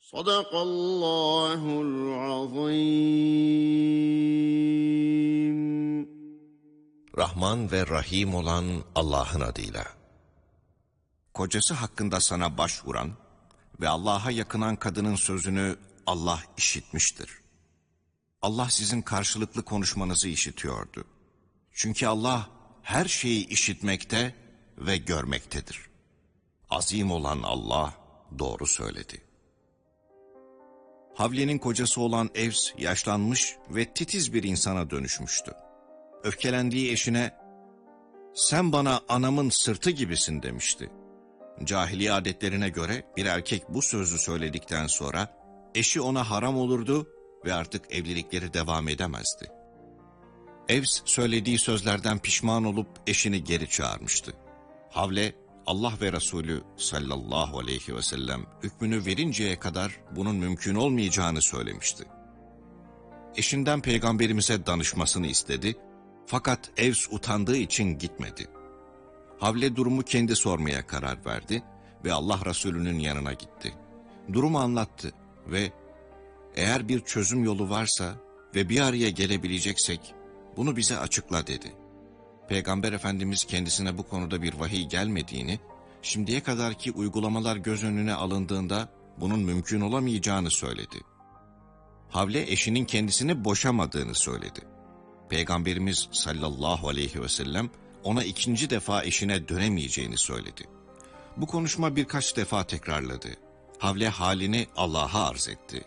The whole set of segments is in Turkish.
Sadakallahul azim. Rahman ve Rahim olan Allah'ın adıyla. Kocası hakkında sana başvuran ve Allah'a yakınan kadının sözünü Allah işitmiştir. Allah sizin karşılıklı konuşmanızı işitiyordu. Çünkü Allah her şeyi işitmekte ve görmektedir. Azim olan Allah doğru söyledi. Havle'nin kocası olan Evs yaşlanmış ve titiz bir insana dönüşmüştü. Öfkelendiği eşine, "Sen bana anamın sırtı gibisin," demişti. Cahiliye adetlerine göre bir erkek bu sözü söyledikten sonra eşi ona haram olurdu ve artık evlilikleri devam edemezdi. Evs söylediği sözlerden pişman olup eşini geri çağırmıştı. Havle, Allah ve Resulü sallallahu aleyhi ve sellem hükmünü verinceye kadar bunun mümkün olmayacağını söylemişti. Eşinden peygamberimize danışmasını istedi, fakat Evs utandığı için gitmedi. Havle durumu kendi sormaya karar verdi ve Allah Resulü'nün yanına gitti. Durumu anlattı ve "Eğer bir çözüm yolu varsa ve bir araya gelebileceksek bunu bize açıkla," dedi. Peygamber Efendimiz kendisine bu konuda bir vahiy gelmediğini, şimdiye kadarki uygulamalar göz önüne alındığında bunun mümkün olamayacağını söyledi. Havle eşinin kendisini boşamadığını söyledi. Peygamberimiz sallallahu aleyhi ve sellem ona ikinci defa eşine dönemeyeceğini söyledi. Bu konuşma birkaç defa tekrarladı. Havle halini Allah'a arz etti.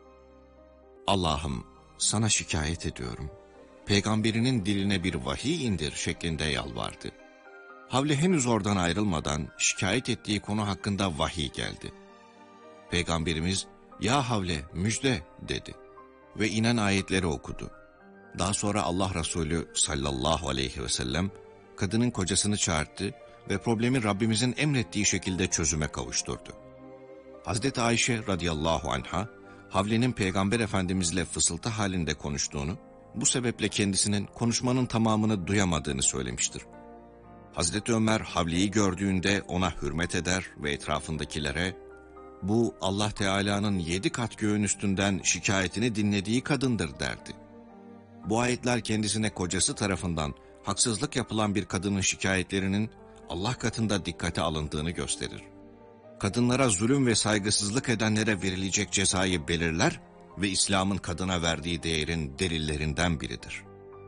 "Allah'ım, sana şikayet ediyorum. Peygamberinin diline bir vahiy indir," şeklinde yalvardı. Havle henüz oradan ayrılmadan şikayet ettiği konu hakkında vahiy geldi. Peygamberimiz, "Ya Havle, müjde," dedi ve inen ayetleri okudu. Daha sonra Allah Resulü sallallahu aleyhi ve sellem kadının kocasını çağırdı ve problemi Rabbimizin emrettiği şekilde çözüme kavuşturdu. Hazreti Ayşe radıyallahu anha, Havle'nin Peygamber Efendimizle fısıltı halinde konuştuğunu, bu sebeple kendisinin konuşmanın tamamını duyamadığını söylemiştir. Hazreti Ömer Havle'yi gördüğünde ona hürmet eder ve etrafındakilere, "Bu Allah Teala'nın 7 kat göğün üstünden şikayetini dinlediği kadındır," derdi. Bu ayetler kendisine kocası tarafından haksızlık yapılan bir kadının şikayetlerinin Allah katında dikkate alındığını gösterir. Kadınlara zulüm ve saygısızlık edenlere verilecek cezayı belirler ve İslam'ın kadına verdiği değerin delillerinden biridir.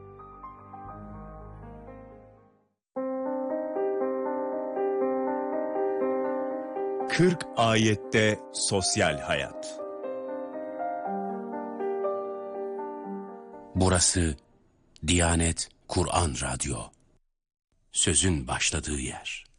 Kırk ayette sosyal hayat. Burası Diyanet Kur'an Radyo. Sözün başladığı yer.